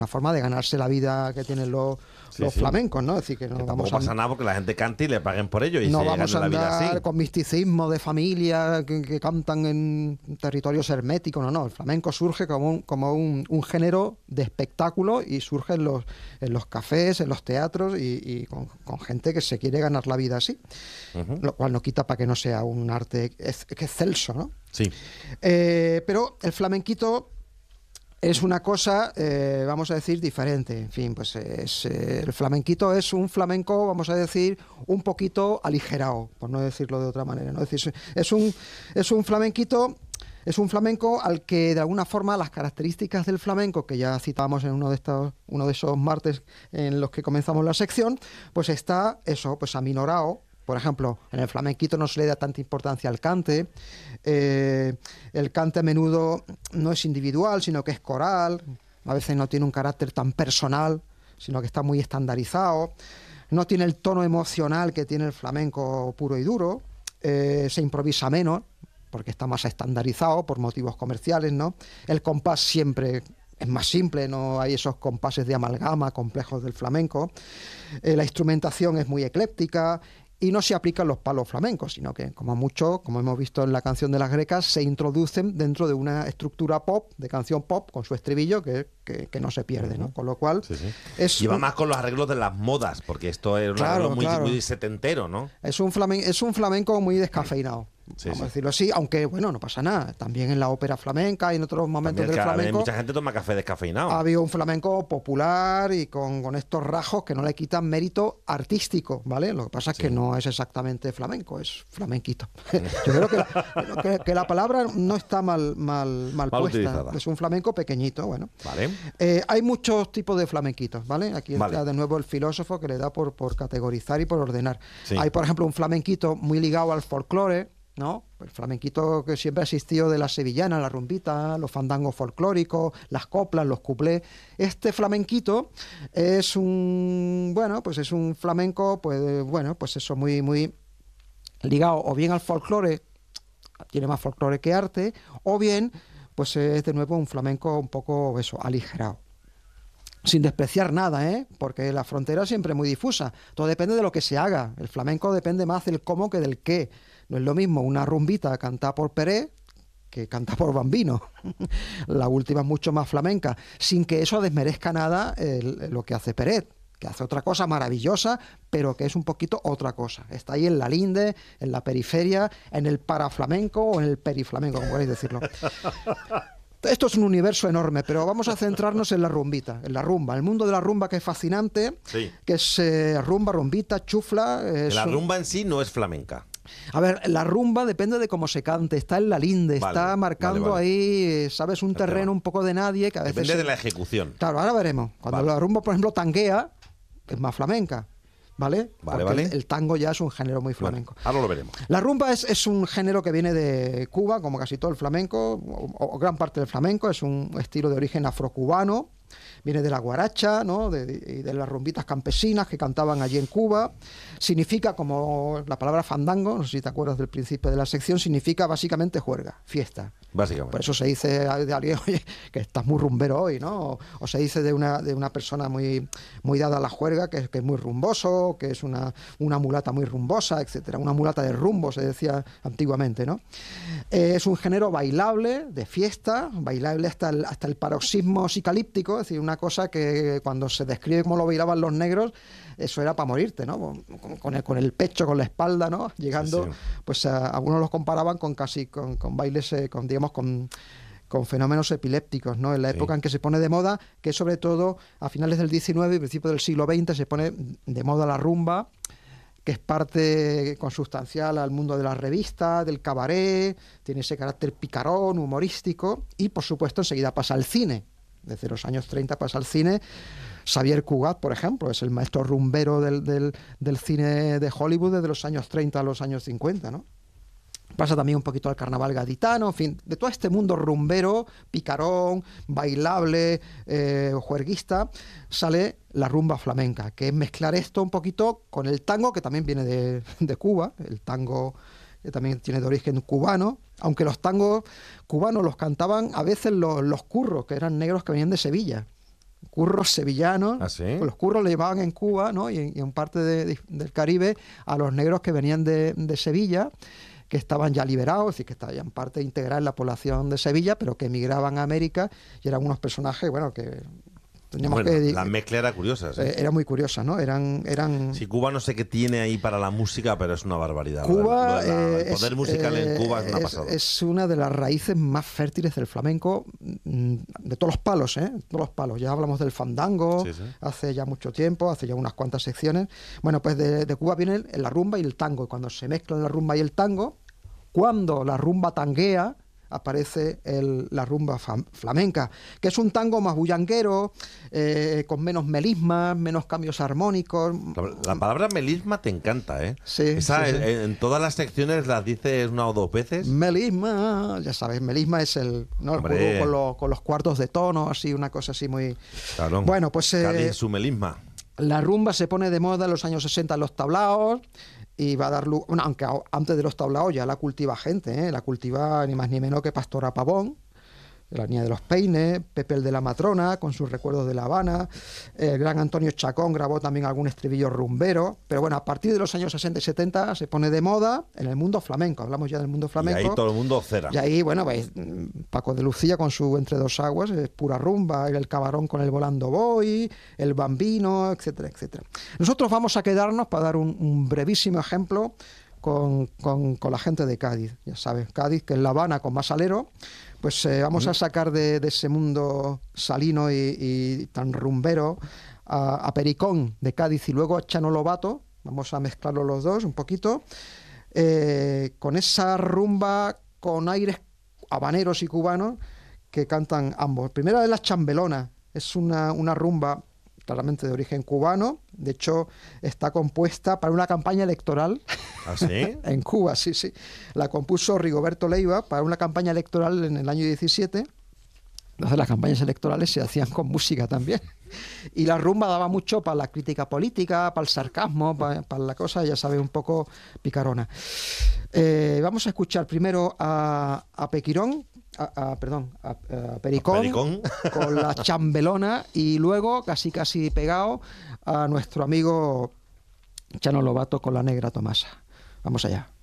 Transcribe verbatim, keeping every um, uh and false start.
una forma de ganarse la vida que tienen los, Sí, los sí. flamencos, ¿no? Es decir, que no Que vamos tampoco a, pasa nada porque la gente cante y le paguen por ello y no se vamos a gane la vida andar así. con misticismo de familia que, que cantan en territorios herméticos, no, no. El flamenco surge como un, como un, un género de espectáculo y surge en los, en los cafés, en los teatros y, y con, con gente que se quiere ganar la vida así. Ujú. Lo cual no quita para que no sea un arte ex- excelso, ¿no? Sí. Eh, pero el flamenquito es una cosa, eh, vamos a decir, diferente. En fin, pues es, eh, el flamenquito es un flamenco, vamos a decir, un poquito aligerado, por no decirlo de otra manera, ¿no? Es decir, es un, es un flamenquito, es un flamenco al que de alguna forma las características del flamenco, que ya citábamos en uno de estos, uno de esos martes en los que comenzamos la sección, pues está eso, pues aminorado. Por ejemplo, en el flamenquito no se le da tanta importancia al cante. Eh, el cante a menudo no es individual, sino que es coral. A veces no tiene un carácter tan personal, sino que está muy estandarizado. No tiene el tono emocional que tiene el flamenco puro y duro. Eh, se improvisa menos, porque está más estandarizado por motivos comerciales, ¿no? El compás siempre es más simple, no hay esos compases de amalgama complejos del flamenco. Eh, la instrumentación es muy ecléctica y no se aplican los palos flamencos, sino que, como mucho, como hemos visto en la canción de las grecas, se introducen dentro de una estructura pop, de canción pop, con su estribillo, que, que, que no se pierde, ¿no? Con lo cual, Sí, sí. es Y va un- más con los arreglos de las modas, porque esto es un Claro, arreglo muy, claro. muy setentero, ¿no? es un flamenco, es un flamenco muy descafeinado. Sí, vamos sí. a decirlo así, aunque bueno, no pasa nada. También en la ópera flamenca y en otros momentos También del cada vez flamenco mucha gente toma café descafeinado. ha habido un flamenco popular y con, con estos rasgos que no le quitan mérito artístico, ¿vale? Lo que pasa es Sí. que no es exactamente flamenco, es flamenquito. Yo creo que la, que, que la palabra no está mal, mal, mal, Mal puesta. utilizada. Es un flamenco pequeñito, bueno. Vale. Eh, hay muchos tipos de flamenquitos, ¿vale? Aquí entra Vale. de nuevo el filósofo que le da por, por categorizar y por ordenar. Sí. Hay, por ejemplo, un flamenquito muy ligado al folclore, ¿no? El flamenquito que siempre ha existido de la sevillana, la rumbita, los fandangos folclóricos, las coplas, los cuplés. Este flamenquito es un, bueno, pues es un flamenco, pues bueno, pues eso, muy, muy ligado o bien al folclore, tiene más folclore que arte, o bien, pues es de nuevo un flamenco un poco, eso, aligerado. Sin despreciar nada, ¿eh? Porque la frontera siempre es muy difusa. Todo depende de lo que se haga. El flamenco depende más del cómo que del qué. No es lo mismo una rumbita cantada por Pérez que canta por Bambino. La última es mucho más flamenca, sin que eso desmerezca nada el- lo que hace Pérez, que hace otra cosa maravillosa, pero que es un poquito otra cosa. Está ahí en la linde, en la periferia, en el paraflamenco o en el periflamenco, como queréis decirlo. Esto es un universo enorme, pero vamos a centrarnos en la rumbita, en la rumba, el mundo de la rumba, que es fascinante, Sí. que es eh, rumba, rumbita, chufla. es La un- rumba en sí no es flamenca. A ver, la rumba depende de cómo se cante, está en la linde, Vale, está vale, marcando vale. ahí, eh, sabes, un El tema. terreno un poco de nadie que a veces... Depende se- de la ejecución. Claro, ahora veremos. Cuando Vale. la rumba, por ejemplo, tanguea, es más flamenca, ¿vale? Vale, Porque vale. El, el tango ya es un género muy Bueno, flamenco. ahora lo veremos. La rumba es, es un género que viene de Cuba, como casi todo el flamenco, o, o gran parte del flamenco, es un estilo de origen afrocubano, viene de la guaracha, ¿no? de, de- y de las rumbitas campesinas que cantaban allí en Cuba. Significa, como la palabra fandango, no sé si te acuerdas del principio de la sección, significa básicamente juerga, fiesta. Básicamente. Por eso se dice de alguien, oye, que estás muy rumbero hoy, ¿no? O, o se dice de una, de una persona muy, muy dada a la juerga, que, es- que es muy rumboso, que es una, una mulata muy rumbosa, etcétera. Una mulata de rumbo, se decía antiguamente, ¿no? Eh, es un género bailable, de fiesta, bailable hasta el, hasta el paroxismo psicalíptico, es decir, una cosa que cuando se describe cómo lo bailaban los negros, eso era para morirte, ¿no? Con, con el, con el pecho, con la espalda, ¿no? Llegando, Sí, sí. pues a, algunos los comparaban con casi, con, con bailes, eh, con, digamos, con, con fenómenos epilépticos, ¿no? En la Sí. época en que se pone de moda, que sobre todo a finales del diecinueve y principios del siglo veinte se pone de moda la rumba, que es parte consustancial al mundo de la revista, del cabaret, tiene ese carácter picarón, humorístico, y por supuesto enseguida pasa al cine. Desde los años treinta pasa al cine. Xavier Cugat, por ejemplo, es el maestro rumbero del, del, del cine de Hollywood desde los años treinta a los años cincuenta, ¿no? Pasa también un poquito al carnaval gaditano, en fin, de todo este mundo rumbero, picarón, bailable, eh, juerguista, sale la rumba flamenca, que es mezclar esto un poquito con el tango, que también viene de, de Cuba, el tango que también tiene de origen cubano, aunque los tangos cubanos los cantaban a veces los, los curros, que eran negros que venían de Sevilla. curros sevillanos. ¿Ah, sí? Pues los curros le llamaban en Cuba, ¿no? y, en, y en parte de, de, del Caribe a los negros que venían de, de Sevilla, que estaban ya liberados, es decir, que estaban parte integral en la población de Sevilla, pero que emigraban a América y eran unos personajes, bueno, que teníamos Bueno, que... la mezcla era curiosa, ¿sí? Eh, era muy curiosa, ¿no? Eran... eran Sí, Cuba no sé qué tiene ahí para la música, pero es una barbaridad. Cuba, Lo de la- eh, el poder es, musical eh, en Cuba es una es, pasada. es una de las raíces más fértiles del flamenco, mm, de todos los palos, ¿eh? Todos los palos. Ya hablamos del fandango Sí, sí. hace ya mucho tiempo, hace ya unas cuantas secciones. Bueno, pues de, de Cuba viene la rumba y el tango. Y cuando se mezclan la rumba y el tango, cuando la rumba tanguea, aparece el, la rumba fam- flamenca, que es un tango más bullanguero, eh, con menos melismas, menos cambios armónicos. La, la palabra melisma te encanta, ¿eh? Sí, Esa, sí, sí. En, en todas las secciones las dices una o dos veces. Melisma, ya sabes, melisma es el, ¿no? el Hombre. juego con, lo- con los cuartos de tono, así, una cosa así muy... Claro. Bueno, pues eh, Cádiz, su melisma. la rumba se pone de moda en los años sesenta en los tablaos y va a dar lugar, bueno, aunque a- antes de los tablaos ya la cultiva gente, ¿eh? La cultiva ni más ni menos que Pastora Pavón, la niña de los peines, Pepe el de la Matrona, con sus recuerdos de La Habana, el gran Antonio Chacón grabó también algún estribillo rumbero, pero bueno, a partir de los años sesenta y setenta se pone de moda en el mundo flamenco, hablamos ya del mundo Y flamenco. ahí todo el mundo cera. Y ahí, bueno, veis, Paco de Lucía con su Entre dos aguas, es pura rumba, el Camarón con el Volando Boy, el Bambino, etcétera, etcétera. Nosotros vamos a quedarnos, para dar un, un brevísimo ejemplo, con, con, con la gente de Cádiz. Ya sabes, Cádiz, que es La Habana con más salero, pues eh, vamos a sacar de, de ese mundo salino y, y tan rumbero a, a Pericón de Cádiz y luego a Chano Lobato. Vamos a mezclarlos los dos un poquito. Eh, con esa rumba con aires habaneros y cubanos que cantan ambos. Primera de las Chambelonas, es una, una rumba claramente de origen cubano, de hecho está compuesta para una campaña electoral. ¿Ah, sí? En Cuba, sí, sí. La compuso Rigoberto Leiva para una campaña electoral en el año diecisiete. Entonces las campañas electorales se hacían con música también. Y la rumba daba mucho para la crítica política, para el sarcasmo, para, para la cosa, ya sabes, un poco picarona. Eh, vamos a escuchar primero a, a Pequirón, a, a, perdón, a, a Pericón, ¿A Pericón? con la Chambelona, y luego, casi casi pegado, a nuestro amigo Chano Lobato con la Negra Tomasa. Vamos allá.